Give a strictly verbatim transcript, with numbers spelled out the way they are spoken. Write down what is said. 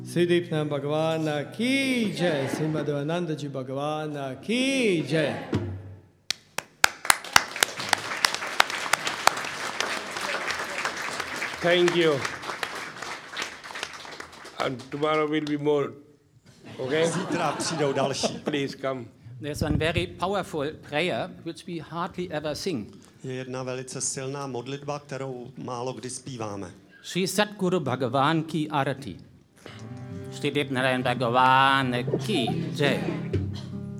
Siddhipna Bhagavana ki jai, Srimadhanandaji Bhagavana ki jai. Thank you. And tomorrow will be more. Okay? Zítra přijdou další. Please come. There's one very powerful prayer which we hardly ever sing. Je jedna velice silná modlitba, kterou málo kdy zpíváme. Shri Satguru Bhagavan ki Arati. Shri Dev Narayan Bhagavan ki Jai.